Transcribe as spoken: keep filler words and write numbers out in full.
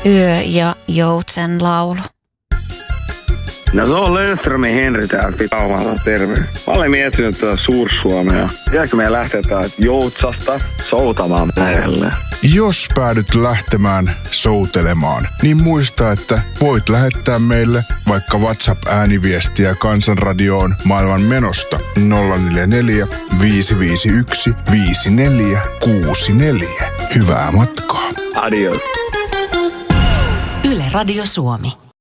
Yö ja joutsen laulu. No se on Löfströmin Henri täällä Pitauhalla, terve. Mä olen miettinyt tuota Suur-Suomea. Pitääkö meidän lähteä täältä Joutsasta soutamaan lähelle? Jos päädyt lähtemään soutelemaan, niin muista, että voit lähettää meille vaikka WhatsApp-ääniviestiä Kansanradioon maailman menosta nolla neljä neljä, viisi viisi yksi, viisi neljä kuusi neljä. Hyvää matkaa. Adios. Yle Radio Suomi.